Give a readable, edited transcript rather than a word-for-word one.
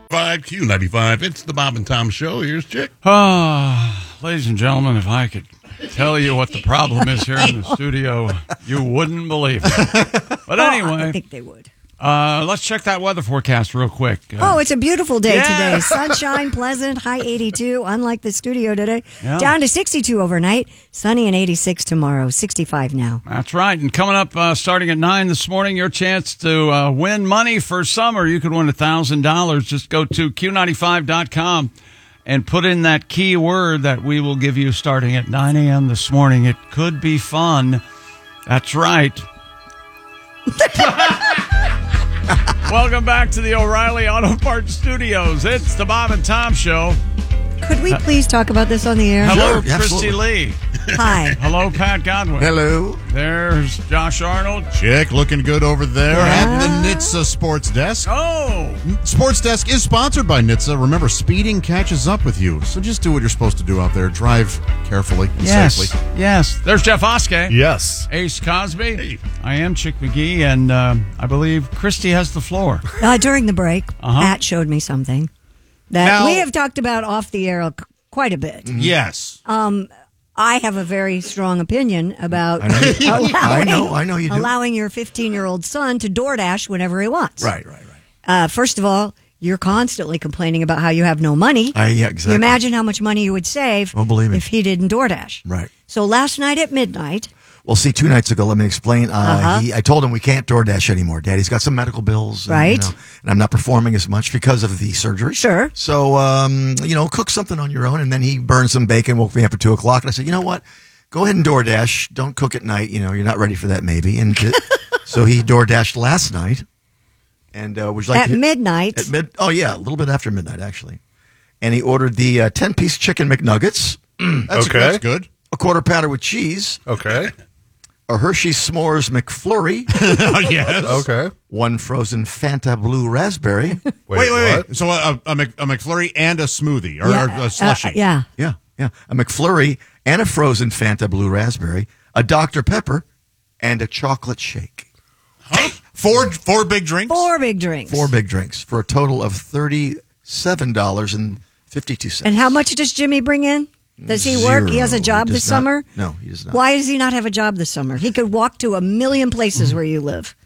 Q95. It's the Bob and Tom Show. Here's Chick. Ladies and gentlemen, if I could tell you what the problem is here in the studio, you wouldn't believe it. But anyway, I think they would. let's check that weather forecast real quick. It's a beautiful day Yeah. today. Sunshine, pleasant, high 82, unlike the studio today. Yeah. Down to 62 overnight, sunny and 86 tomorrow, 65 now. That's right. And coming up, starting at 9 this morning, your chance to win money for summer. You could win $1,000. Just go to Q95.com and put in that key word that we will give you starting at 9 a.m. this morning. It could be fun. That's right. Welcome back to the O'Reilly Auto Parts Studios. It's the Bob and Tom Show. Could we please talk about this on the air? Hello, Sure, Christy absolutely. Lee. Hi. Hello, Pat Godwin. Hello. There's Josh Arnold. Chick looking good over there Yeah. at the NHTSA Sports Desk. Oh, Sports Desk is sponsored by NHTSA. Remember, speeding catches up with you. So just do what you're supposed to do out there. Drive carefully and safely. Yes. There's Jeff Oskey. Yes. Ace Cosby. Hey. I am Chick McGee, and I believe Christy has the floor. During the break, Uh-huh. Pat showed me something that Now- we have talked about off the air quite a bit. Yes. I have a very strong opinion about I know you do. allowing your 15-year-old son to DoorDash whenever he wants. Right. First of all, you're constantly complaining about how you have no money. Yeah, exactly. You imagine how much money you would save Oh, believe me. if he didn't DoorDash. Right. So last night at midnight, Well, see, 2 nights ago, let me explain. I told him we can't DoorDash anymore. Daddy's got some medical bills. And, Right. and I'm not performing as much because of the surgery. Sure. So, cook something on your own. And then he burned some bacon, woke me up at 2 o'clock. And I said, you know what? Go ahead and DoorDash. Don't cook at night. You're not ready for that maybe. And so he DoorDashed last night. And would you like at to, midnight, a little bit after midnight, actually. And he ordered the 10-piece chicken McNuggets, That's good. a quarter pounder with cheese, Okay. a Hershey S'mores McFlurry, Yes. Okay. one frozen Fanta Blue Raspberry. Wait. So a McFlurry and a smoothie or a slushie. yeah. Yeah. A McFlurry and a frozen Fanta Blue Raspberry, a Dr. Pepper, and a chocolate shake. Huh? Four big drinks? 4 big drinks. 4 big drinks for a total of $37.52. And how much does Jimmy bring in? Does he work? He has a Zero. job He this does not. summer? No, he does not. Why does he not have a job this summer? He could walk to a million places where you live.